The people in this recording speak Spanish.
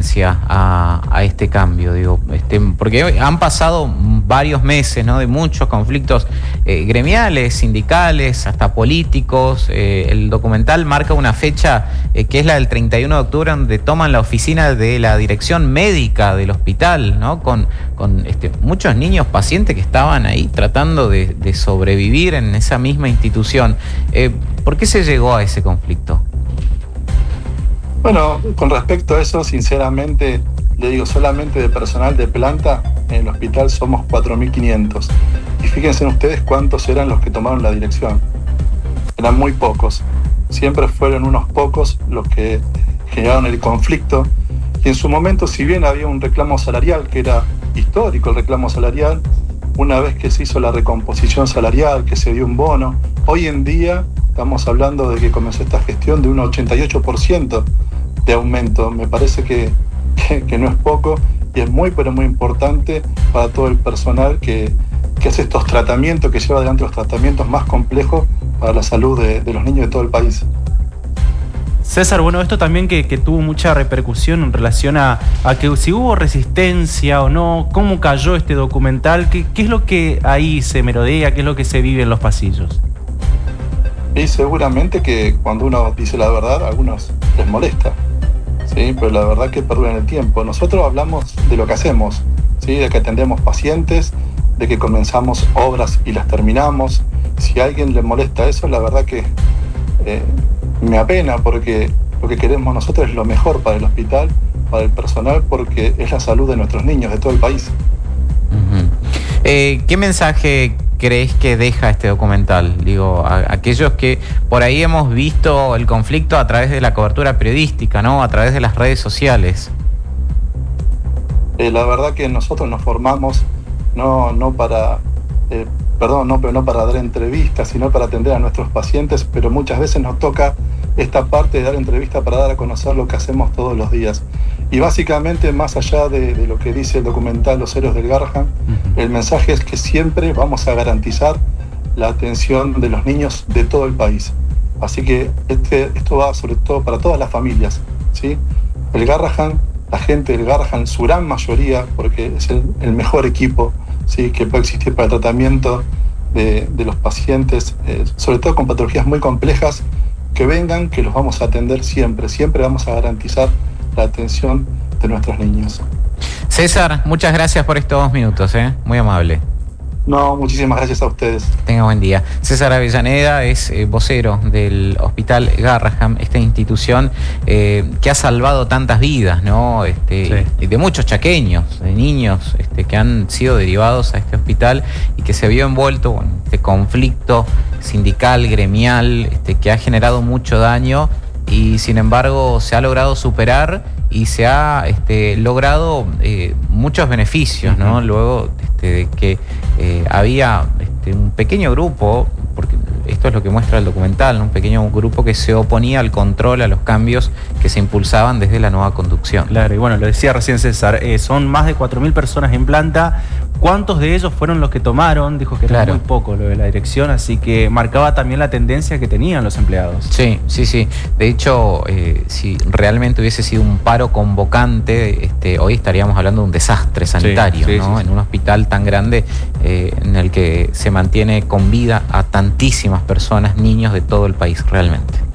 resistencia a este cambio? Digo, porque han pasado varios meses, ¿no?, de muchos conflictos gremiales, sindicales, hasta políticos. El documental marca una fecha que es la del 31 de octubre, donde toman la oficina de la dirección médica del hospital, ¿no?, con muchos niños pacientes que estaban ahí tratando de sobrevivir en esa misma institución. ¿Por qué se llegó a ese conflicto? Bueno, con respecto a eso, sinceramente, le digo, solamente de personal de planta en el hospital somos 4.500. Y fíjense ustedes cuántos eran los que tomaron la dirección. Eran muy pocos. Siempre fueron unos pocos los que generaron el conflicto. Y en su momento, si bien había un reclamo salarial, que era histórico el reclamo salarial, una vez que se hizo la recomposición salarial, que se dio un bono, hoy en día estamos hablando de que comenzó esta gestión de un 88% de aumento. Me parece que no es poco y es muy, pero muy importante para todo el personal que hace estos tratamientos, que lleva adelante los tratamientos más complejos para la salud de los niños de todo el país. César, bueno, esto también que tuvo mucha repercusión en relación a que si hubo resistencia o no, cómo cayó este documental, qué es lo que ahí se merodea, qué es lo que se vive en los pasillos. Y seguramente que cuando uno dice la verdad, a algunos les molesta, ¿sí? Pero la verdad que perduran el tiempo. Nosotros hablamos de lo que hacemos, ¿sí? De que atendemos pacientes, de que comenzamos obras y las terminamos. Si a alguien le molesta eso, la verdad que me apena, porque lo que queremos nosotros es lo mejor para el hospital, para el personal, porque es la salud de nuestros niños de todo el país. ¿Qué mensaje crees que deja este documental? Digo, aquellos que por ahí hemos visto el conflicto a través de la cobertura periodística, ¿no?, a través de las redes sociales. La verdad que nosotros nos formamos no para dar entrevistas, sino para atender a nuestros pacientes, pero muchas veces nos toca esta parte de dar entrevistas para dar a conocer lo que hacemos todos los días. Y básicamente, más allá de lo que dice el documental Los Héroes del Garrahan, el mensaje es que siempre vamos a garantizar la atención de los niños de todo el país. Así que esto va sobre todo para todas las familias, ¿sí? El Garrahan, la gente del Garrahan, su gran mayoría, porque es el mejor equipo, ¿sí?, que puede existir para el tratamiento de los pacientes, sobre todo con patologías muy complejas, que vengan, que los vamos a atender siempre. Siempre vamos a garantizar la atención de nuestros niños. César, muchas gracias por estos 2 minutos, muy amable. No, muchísimas gracias a ustedes. Tenga buen día. César Avellaneda es vocero del Hospital Garrahan, esta institución que ha salvado tantas vidas, ¿no? Sí. De muchos chaqueños, de niños que han sido derivados a este hospital y que se vio envuelto en este conflicto sindical, gremial, que ha generado mucho daño y sin embargo se ha logrado superar y se ha logrado muchos beneficios, ¿no? Luego de que había un pequeño grupo, porque esto es lo que muestra el documental, ¿no?, un pequeño grupo que se oponía al control, a los cambios que se impulsaban desde la nueva conducción. Claro, y bueno, lo decía recién César, son más de 4.000 personas en planta. ¿Cuántos de ellos fueron los que tomaron? Dijo que era muy poco lo de la dirección, así que marcaba también la tendencia que tenían los empleados. Sí. De hecho, si realmente hubiese sido un paro convocante, hoy estaríamos hablando de un desastre sanitario, ¿no? Sí. En un hospital tan grande en el que se mantiene con vida a tantísimas personas, niños de todo el país, realmente.